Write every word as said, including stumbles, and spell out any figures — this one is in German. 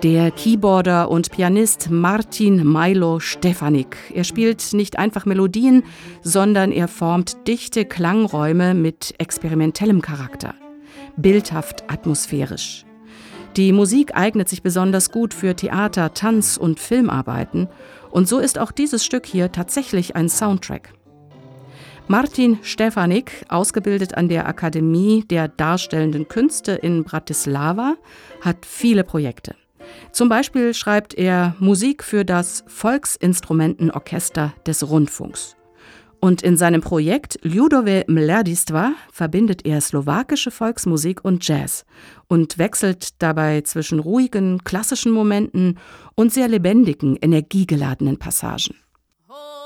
Der Keyboarder und Pianist Martin Milo Stefanik. Er spielt nicht einfach Melodien, sondern er formt dichte Klangräume mit experimentellem Charakter. Bildhaft atmosphärisch. Die Musik eignet sich besonders gut für Theater-, Tanz- und Filmarbeiten. Und so ist auch dieses Stück hier tatsächlich ein Soundtrack. Martin Stefanik, ausgebildet an der Akademie der Darstellenden Künste in Bratislava, hat viele Projekte. Zum Beispiel schreibt er Musik für das Volksinstrumentenorchester des Rundfunks. Und in seinem Projekt Ľudové mladíctva verbindet er slowakische Volksmusik und Jazz und wechselt dabei zwischen ruhigen, klassischen Momenten und sehr lebendigen, energiegeladenen Passagen.